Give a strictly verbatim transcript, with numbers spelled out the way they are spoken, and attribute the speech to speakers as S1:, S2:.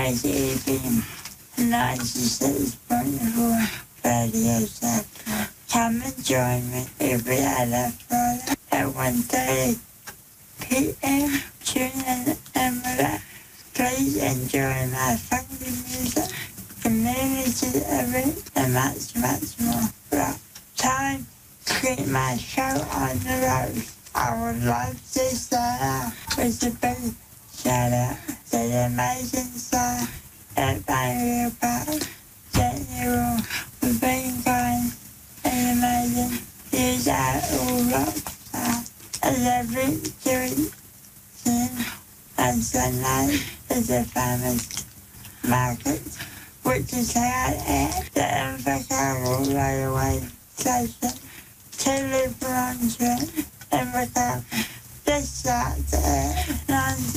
S1: Noise E B ninety-six point four Radio Central. Come and join me every other Friday at one thirty p.m. Tune in and relax. Please enjoy my funky music, community events, and much, much more. Right. Time to keep my show on the road. I would love to start out with a big shout out to the amazing star at Bangor Park. Thank you all for being kind and amazing. These are all rock stars. As a victory scene on Sunday is a famous market, which is held at the Invercargill Railway Station, Tilly Branch, Invercargill. This starts at nine